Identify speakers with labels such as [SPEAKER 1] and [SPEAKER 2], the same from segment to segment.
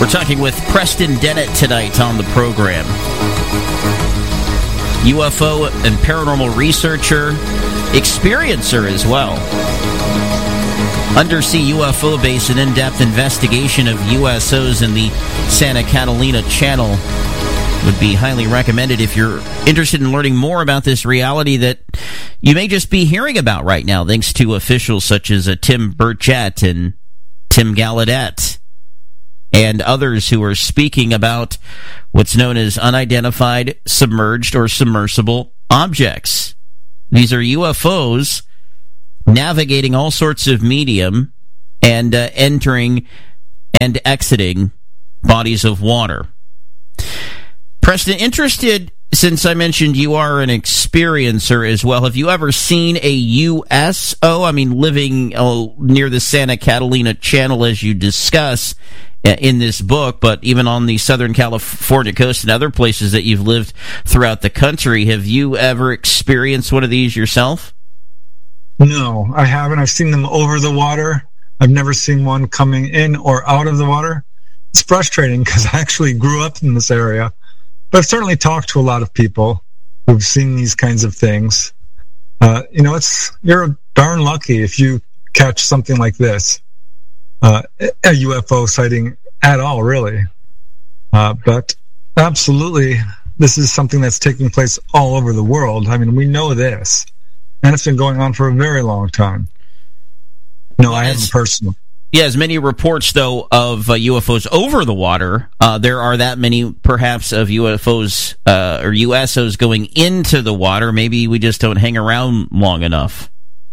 [SPEAKER 1] We're talking with Preston Dennett tonight on the program. UFO and paranormal researcher, experiencer as well. Undersea UFO base, an in-depth investigation of USOs in the Santa Catalina Channel would be highly recommended if you're interested in learning more about this reality that you may just be hearing about right now, thanks to officials such as Tim Burchett and Tim Gallaudet and others who are speaking about what's known as unidentified, submerged, or submersible objects. These are UFOs navigating all sorts of medium and entering and exiting bodies of water. Preston, interested, since I mentioned you are an experiencer as well, have you ever seen a USO? I mean, living near the Santa Catalina Channel, as you discuss in this book, but even on the Southern California coast and other places that you've lived throughout the country, have you ever experienced one of these yourself?
[SPEAKER 2] No, I haven't. I've seen them over the water. I've never seen one coming in or out of the water. It's frustrating because I actually grew up in this area. But I've certainly talked to a lot of people who've seen these kinds of things. You're darn lucky if you catch something like this, a UFO sighting at all, really. But absolutely, this is something that's taking place all over the world. I mean, we know this, and it's been going on for a very long time. No, I haven't personally.
[SPEAKER 1] Yeah, as many reports, though, of UFOs over the water, there are that many, perhaps, of UFOs or USOs going into the water. Maybe we just don't hang around long enough.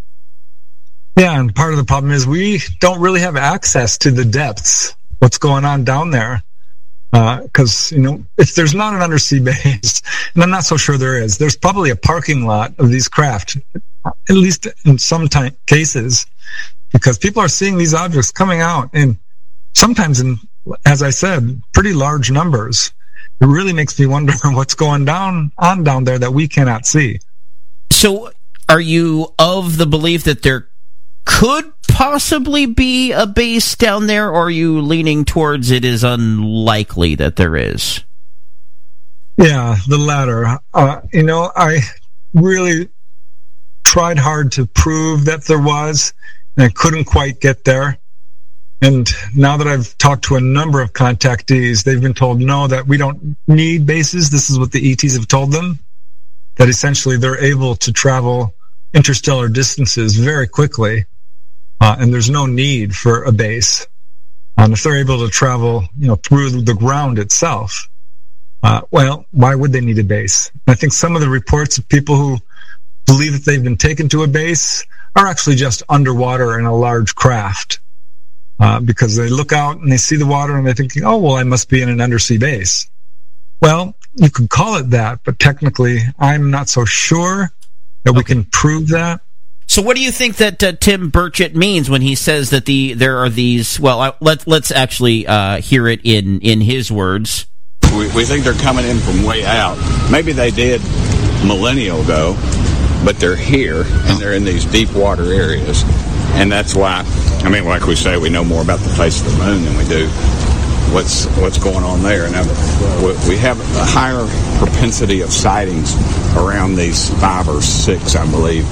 [SPEAKER 2] Yeah, and part of the problem is we don't really have access to the depths, what's going on down there. Because, if there's not an undersea base, and I'm not so sure there is, there's probably a parking lot of these craft, at least in some cases, because people are seeing these objects coming out, and sometimes in, as I said, pretty large numbers. It really makes me wonder what's going down there that we cannot see.
[SPEAKER 1] So are you of the belief that there could possibly be a base down there, or are you leaning towards it is unlikely that there is?
[SPEAKER 2] Yeah, the latter. I really tried hard to prove that there was, and I couldn't quite get there. And now that I've talked to a number of contactees, they've been told, no, that we don't need bases. This is what the ETs have told them, that essentially they're able to travel interstellar distances very quickly, and there's no need for a base. If they're able to travel, through the ground itself, well, why would they need a base? I think some of the reports of people who believe that they've been taken to a base are actually just underwater in a large craft, because they look out and they see the water and they're thinking, oh, well, I must be in an undersea base. Well, you could call it that, but technically I'm not so sure that we can prove that.
[SPEAKER 1] So what do you think that Tim Burchett means when he says that there are these, well, let's actually hear it in his words.
[SPEAKER 3] We think they're coming in from way out. Maybe they did millennia ago, but they're here, and they're in these deep water areas. And that's why, like we say, we know more about the face of the moon than we do what's going on there. Now, we have a higher propensity of sightings around these 5 or 6, I believe,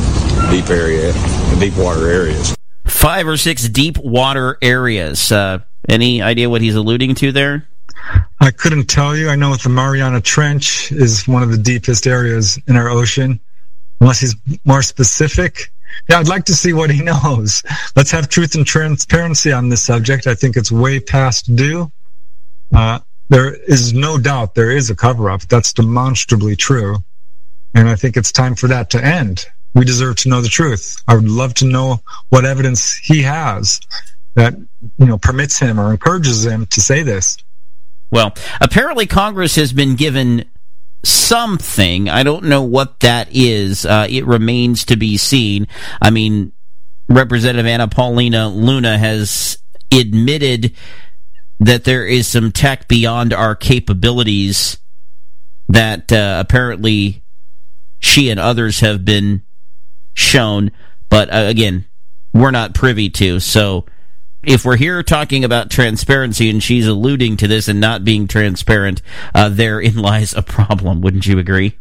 [SPEAKER 3] deep water areas.
[SPEAKER 1] 5 or 6 deep water areas. Any idea what he's alluding to there?
[SPEAKER 2] I couldn't tell you. I know the Mariana Trench is one of the deepest areas in our ocean. Unless he's more specific. Yeah, I'd like to see what he knows. Let's have truth and transparency on this subject. I think it's way past due. There is no doubt there is a cover-up. That's demonstrably true. And I think it's time for that to end. We deserve to know the truth. I would love to know what evidence he has that, permits him or encourages him to say this.
[SPEAKER 1] Well, apparently Congress has been given something. I don't know what that is. It remains to be seen. Representative Anna Paulina Luna has admitted that there is some tech beyond our capabilities that apparently she and others have been shown, but again, we're not privy to. So if we're here talking about transparency and she's alluding to this and not being transparent, therein lies a problem. Wouldn't you agree?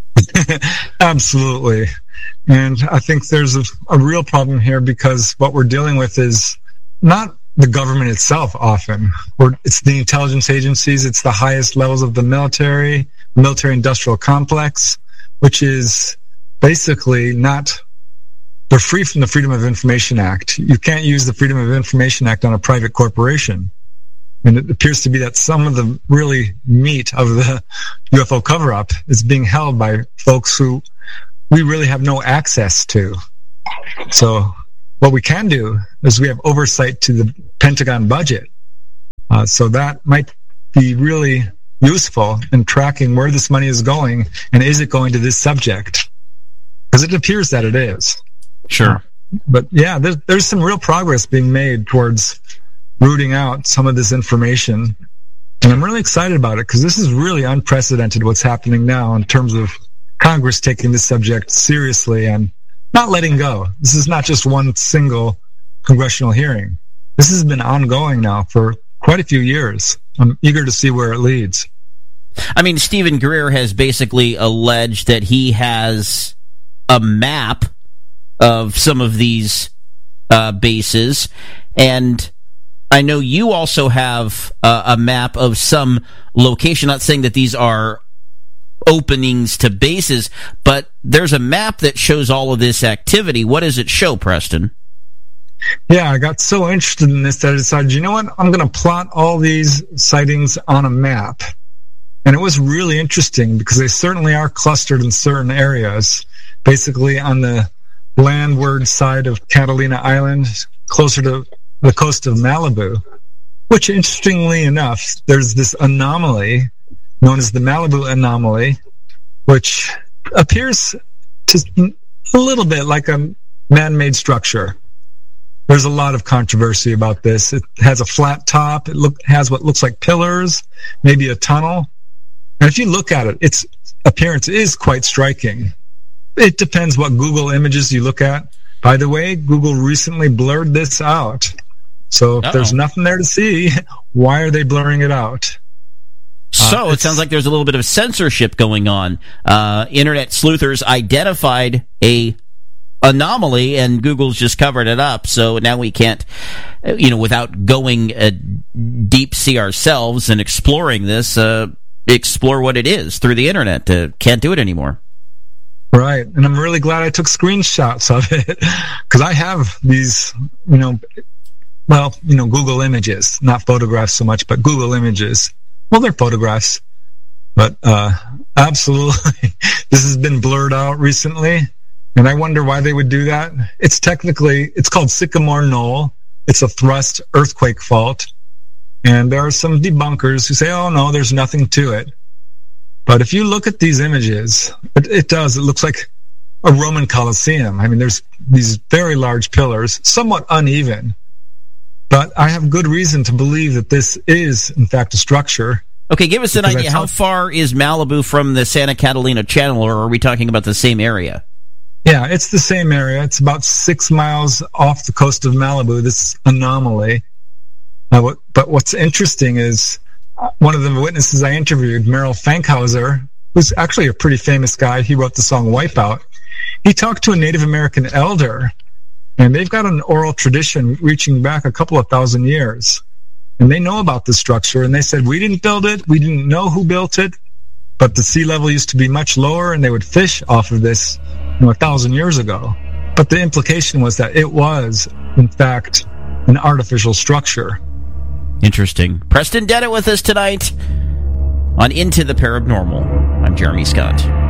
[SPEAKER 2] Absolutely. And I think there's a real problem here because what we're dealing with is not the government itself often. It's the intelligence agencies, it's the highest levels of the military-industrial complex, which is basically not... They're free from the Freedom of Information Act. You can't use the Freedom of Information Act on a private corporation. And it appears to be that some of the really meat of the UFO cover-up is being held by folks who we really have no access to. So what we can do is we have oversight to the Pentagon budget. So that might be really useful in tracking where this money is going and is it going to this subject? Because it appears that it is.
[SPEAKER 1] Sure.
[SPEAKER 2] But yeah, there's some real progress being made towards rooting out some of this information. And I'm really excited about it because this is really unprecedented what's happening now in terms of Congress taking this subject seriously and not letting go. This is not just one single congressional hearing. This has been ongoing now for quite a few years. I'm eager to see where it leads.
[SPEAKER 1] I mean, Stephen Greer has basically alleged that he has a map of some of these bases, and I know you also have a map of some location. Not saying that these are openings to bases, but there's a map that shows all of this activity. What does it show, Preston?
[SPEAKER 2] Yeah, I got so interested in this that I decided, you know what, I'm going to plot all these sightings on a map. And it was really interesting because they certainly are clustered in certain areas, basically on the landward side of Catalina Island, closer to the coast of Malibu, which, interestingly enough, there's this anomaly known as the Malibu anomaly, which appears to a little bit like a man-made structure. There's a lot of controversy about this. It has a flat top. It has what looks like pillars, maybe a tunnel. And if you look at it, its appearance is quite striking. It depends what Google images you look at. By the way, Google recently blurred this out. So if there's nothing there to see, why are they blurring it out?
[SPEAKER 1] So it sounds like there's a little bit of censorship going on. Internet sleuthers identified a anomaly, and Google's just covered it up. So now we can't, without going deep sea ourselves and exploring this, explore what it is through the internet. Can't do it anymore.
[SPEAKER 2] Right, and I'm really glad I took screenshots of it because I have these, Google images, not photographs so much, but Google images. Well, they're photographs, but absolutely, this has been blurred out recently, and I wonder why they would do that. It's called Sycamore Knoll. It's a thrust earthquake fault, and there are some debunkers who say, oh no, there's nothing to it. But if you look at these images, it looks like a Roman Colosseum. I mean, there's these very large pillars, somewhat uneven. But I have good reason to believe that this is, in fact, a structure.
[SPEAKER 1] Okay, give us an idea. How far is Malibu from the Santa Catalina Channel, or are we talking about the same area?
[SPEAKER 2] Yeah, it's the same area. It's about 6 miles off the coast of Malibu, this anomaly. But what's interesting is one of the witnesses I interviewed, Merrill Fankhauser, who's actually a pretty famous guy. He wrote the song Wipeout. He talked to a Native American elder, and they've got an oral tradition reaching back a couple of thousand years. And they know about this structure, and they said, we didn't build it, we didn't know who built it, but the sea level used to be much lower, and they would fish off of this 1,000 years ago. But the implication was that it was, in fact, an artificial structure.
[SPEAKER 1] Interesting. Preston Dennett with us tonight on Into the Paranormal. I'm Jeremy Scott.